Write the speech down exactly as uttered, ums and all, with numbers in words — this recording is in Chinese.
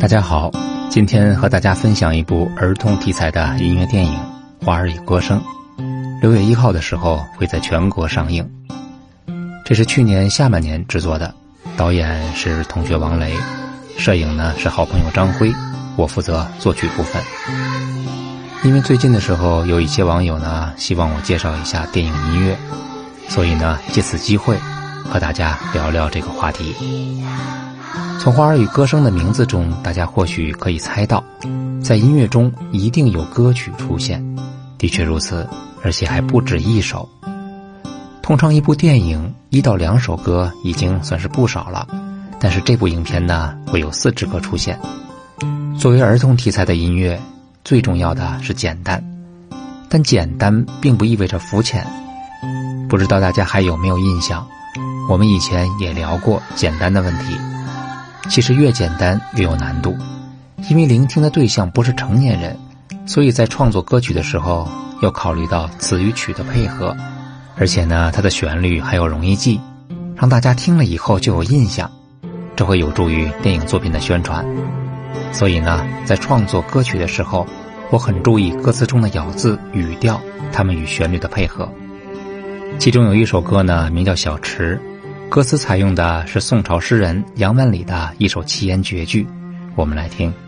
大家好，今天和大家分享一部儿童题材的音乐电影《花儿与歌声》，六月一号的时候会在全国上映。这是去年下半年制作的，导演是同学王雷，摄影呢是好朋友张辉，我负责作曲部分。因为最近的时候有一些网友呢希望我介绍一下电影音乐，所以呢借此机会和大家聊聊这个话题。从《花儿与歌声》的名字中，大家或许可以猜到，在音乐中一定有歌曲出现。的确如此，而且还不止一首。通常一部电影一到两首歌已经算是不少了，但是这部影片呢会有四支歌出现。作为儿童题材的音乐，最重要的是简单，但简单并不意味着肤浅。不知道大家还有没有印象，我们以前也聊过简单的问题。其实越简单越有难度，因为聆听的对象不是成年人，所以在创作歌曲的时候要考虑到词与曲的配合，而且呢它的旋律还要容易记，让大家听了以后就有印象，这会有助于电影作品的宣传。所以呢在创作歌曲的时候，我很注意歌词中的咬字语调，它们与旋律的配合。其中有一首歌呢名叫小池，歌词采用的是宋朝诗人杨万里的一首七言绝句，我们来听。